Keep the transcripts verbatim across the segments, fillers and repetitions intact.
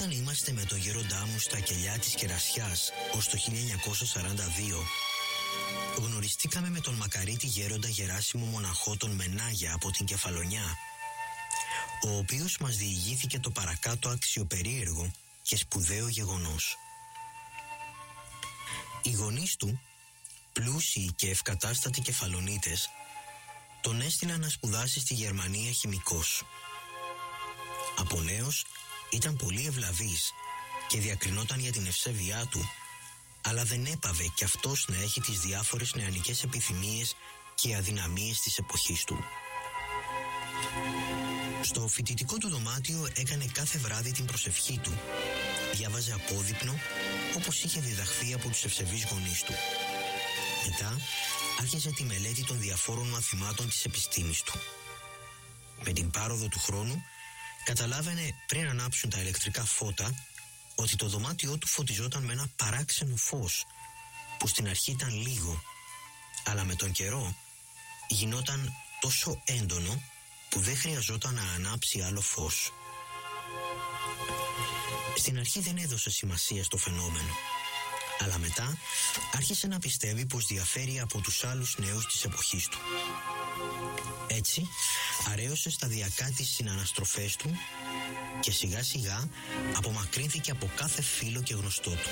Όταν είμαστε με τον γέροντά μου στα κελιά της Κερασιάς ως το χίλια εννιακόσια σαράντα δύο, γνωριστήκαμε με τον μακαρίτη γέροντα Γεράσιμο Μοναχό τον Μενάγια από την Κεφαλονιά, ο οποίος μας διηγήθηκε το παρακάτω αξιοπερίεργο και σπουδαίο γεγονός. Οι γονείς του, πλούσιοι και ευκατάστατοι Κεφαλονίτες, τον έστειλαν να σπουδάσει στη Γερμανία χημικός. Από νέος ήταν πολύ ευλαβής και διακρινόταν για την ευσέβειά του, αλλά δεν έπαβε κι αυτός να έχει τις διάφορες νεανικές επιθυμίες και αδυναμίες της εποχής του. Στο φοιτητικό του δωμάτιο έκανε κάθε βράδυ την προσευχή του, διάβαζε απόδειπνο όπως είχε διδαχθεί από τους ευσεβείς γονείς του. Μετά άρχισε τη μελέτη των διαφόρων μαθημάτων της επιστήμης του. Με την πάροδο του χρόνου καταλάβαινε πριν ανάψουν τα ηλεκτρικά φώτα ότι το δωμάτιό του φωτιζόταν με ένα παράξενο φως που στην αρχή ήταν λίγο, αλλά με τον καιρό γινόταν τόσο έντονο που δεν χρειαζόταν να ανάψει άλλο φως. Στην αρχή δεν έδωσε σημασία στο φαινόμενο, αλλά μετά άρχισε να πιστεύει πως διαφέρει από τους άλλους νέους της εποχής του. Έτσι αρέωσε σταδιακά τις συναναστροφές του και σιγά σιγά απομακρύνθηκε από κάθε φίλο και γνωστό του.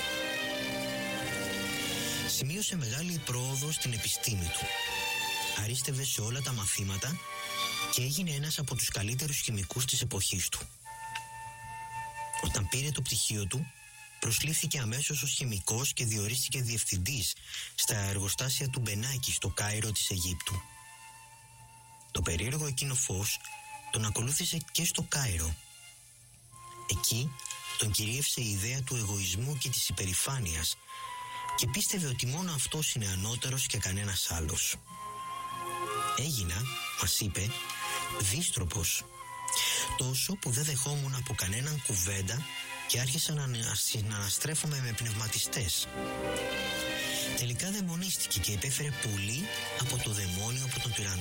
Σημείωσε μεγάλη πρόοδο στην επιστήμη του. Αρίστευε σε όλα τα μαθήματα και έγινε ένας από τους καλύτερους χημικούς της εποχής του. Όταν πήρε το πτυχίο του, προσλήφθηκε αμέσως ως χημικός και διορίστηκε διευθυντής στα εργοστάσια του Μπενάκη στο Κάιρο της Αιγύπτου. Το περίεργο εκείνο φως τον ακολούθησε και στο Κάιρο. Εκεί τον κυρίευσε η ιδέα του εγωισμού και της υπερηφάνειας και πίστευε ότι μόνο αυτός είναι ανώτερος και κανένας άλλος. Έγινα, μας είπε, δύστροπος, τόσο που δεν δεχόμουν από κανέναν κουβέντα και άρχισα να αναστρέφομαι με πνευματιστές. Τελικά δαιμονίστηκε και υπέφερε πολύ από το δαιμόνιο από τον τυραννό.